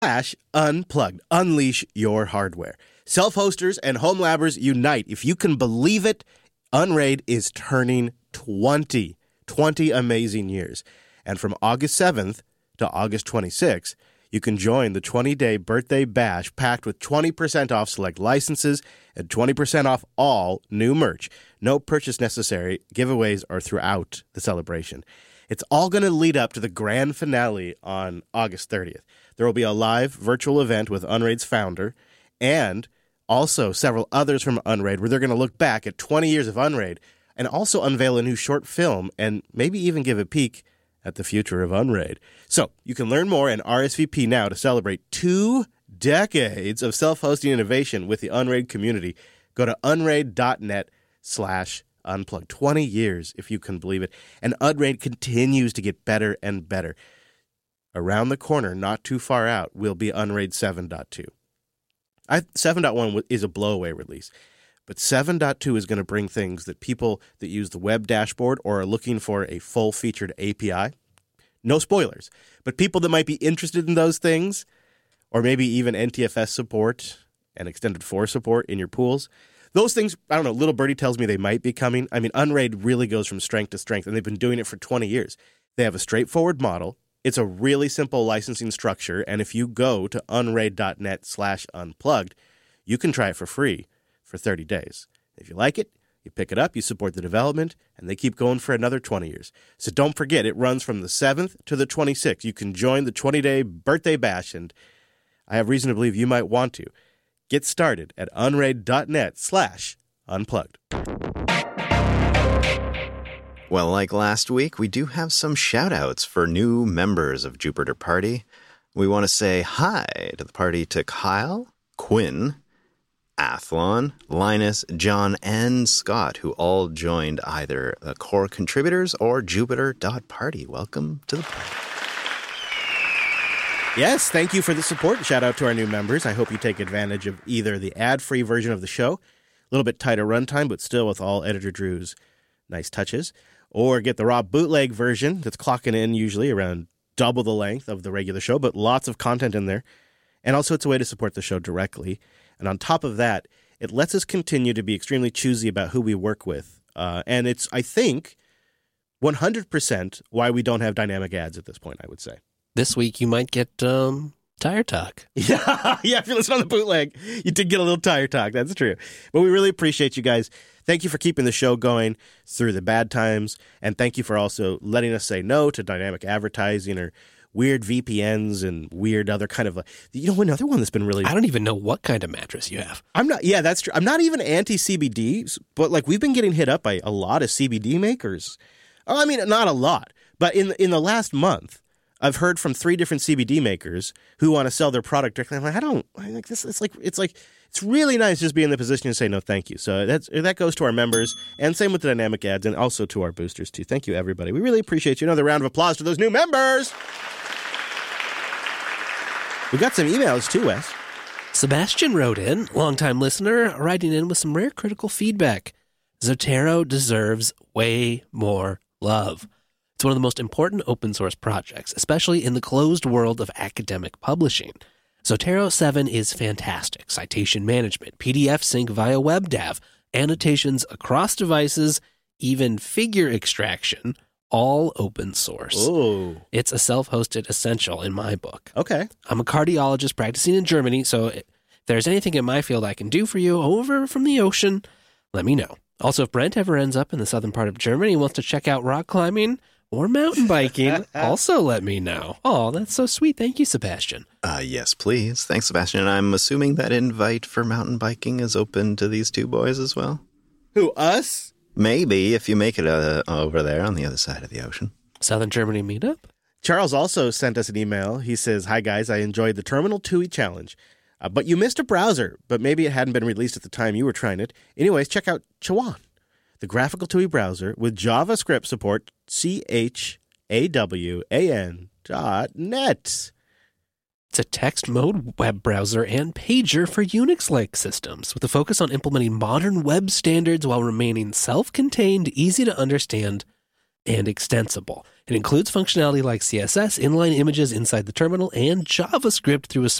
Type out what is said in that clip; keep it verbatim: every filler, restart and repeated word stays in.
slash unplugged. Unleash your hardware. Self-hosters and home labbers unite. If you can believe it, Unraid is turning twenty. twenty amazing years. And from August seventh to August twenty-sixth, you can join the twenty-day birthday bash packed with twenty percent off select licenses and twenty percent off all new merch. No purchase necessary. Giveaways are throughout the celebration. It's all going to lead up to the grand finale on August thirtieth. There will be a live virtual event with Unraid's founder and also several others from Unraid where they're going to look back at twenty years of Unraid and also unveil a new short film and maybe even give a peek at the future of Unraid. So you can learn more and R S V P now to celebrate two decades of self-hosting innovation with the Unraid community. Go to unraid.net slash unplugged. twenty years, if you can believe it. And Unraid continues to get better and better. Around the corner, not too far out, will be Unraid seven point two. I, seven point one is a blowaway release, but seven point two is going to bring things that people that use the web dashboard or are looking for a full-featured A P I, no spoilers, but people that might be interested in those things, or maybe even N T F S support and extended four support in your pools, those things, I don't know, Little Birdie tells me they might be coming. I mean, Unraid really goes from strength to strength, and they've been doing it for twenty years. They have a straightforward model. It's a really simple licensing structure, and if you go to unraid.net slash unplugged, you can try it for free for thirty days. If you like it, you pick it up, you support the development, and they keep going for another twenty years. So don't forget, it runs from the seventh to the twenty-sixth. You can join the twenty-day birthday bash, and I have reason to believe you might want to. Get started at unraid.net slash unplugged. Well, like last week, we do have some shout-outs for new members of Jupiter Party. We want to say hi to the party to Kyle, Quinn, Athlon, Linus, John, and Scott, who all joined either the core contributors or Jupiter.party. Welcome to the party. Yes, thank you for the support. Shout out to our new members. I hope you take advantage of either the ad-free version of the show, a little bit tighter runtime, but still with all Editor Drew's nice touches, or get the raw bootleg version that's clocking in usually around double the length of the regular show, but lots of content in there. And also it's a way to support the show directly. And on top of that, it lets us continue to be extremely choosy about who we work with. Uh, and it's, I think, one hundred percent why we don't have dynamic ads at this point, I would say. This week you might get um, Tire Talk. Yeah, yeah. If you listen on the bootleg, you did get a little Tire Talk. That's true. But we really appreciate you guys. Thank you for keeping the show going through the bad times. And thank you for also letting us say no to dynamic advertising or weird V P Ns and weird other kind of, you know, another one that's been really... I don't even know what kind of mattress you have. I'm not, yeah, that's true. I'm not even anti-C B Ds, but like we've been getting hit up by a lot of C B D makers. Oh, I mean, not a lot, but in in the last month, I've heard from three different C B D makers who want to sell their product directly. I'm like, I don't, I like this. It's like, it's like, it's really nice just be in the position to say no, thank you. So that's, that goes to our members, and same with the dynamic ads, and also to our boosters too. Thank you, everybody. We really appreciate you. Another round of applause to those new members. We got some emails too, Wes. Sebastian wrote in, longtime listener, writing in with some rare critical feedback. Zotero deserves way more love. It's one of the most important open source projects, especially in the closed world of academic publishing. Zotero seven is fantastic. Citation management, P D F sync via WebDAV, annotations across devices, even figure extraction, all open source. Oh. It's a self-hosted essential in my book. Okay. I'm a cardiologist practicing in Germany, so if there's anything in my field I can do for you over from the ocean, let me know. Also, if Brent ever ends up in the southern part of Germany and wants to check out rock climbing or mountain biking, also let me know. Oh, that's so sweet. Thank you, Sebastian. Uh, yes, please. Thanks, Sebastian. I'm assuming that invite for mountain biking is open to these two boys as well? Who, us? Maybe, if you make it uh, over there on the other side of the ocean. Southern Germany meetup? Charles also sent us an email. He says, hi, guys. I enjoyed the Terminal two E challenge, uh, but you missed a browser, but maybe it hadn't been released at the time you were trying it. Anyways, check out Chawan, the graphical two E browser with JavaScript support, C H A W A N dot net. It's a text mode web browser and pager for Unix-like systems with a focus on implementing modern web standards while remaining self-contained, easy to understand, and extensible. It includes functionality like C S S, inline images inside the terminal, and JavaScript through a